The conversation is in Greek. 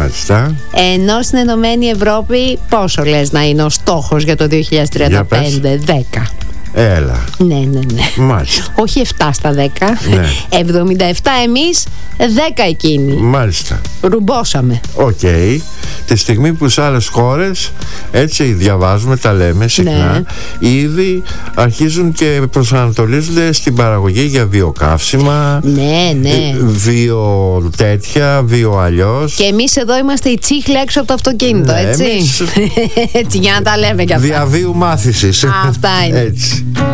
Μάλιστα. Ενώ στην Ενωμένη Ευρώπη πόσο λες να είναι ο στόχος για το 2035? 10. Έλα. Ναι. Μάλιστα. Όχι 7 στα 10. Ναι. 77 εμείς, 10 εκείνοι. Μάλιστα. Ρουμπόσαμε. Οκ. Τη στιγμή που σε άλλες χώρες, έτσι διαβάζουμε, τα λέμε συχνά, ήδη αρχίζουν και προσανατολίζονται στην παραγωγή για βιοκαύσιμα. Ναι. Βιο τέτοια, βιο αλλιώς. Και εμείς εδώ είμαστε η τσίχλα έξω από το αυτοκίνητο, Ναι, έτσι. εμείς... Έτσι, για να τα λέμε κι αυτά. Διαβίου μάθησης. Αυτά είναι. Έτσι.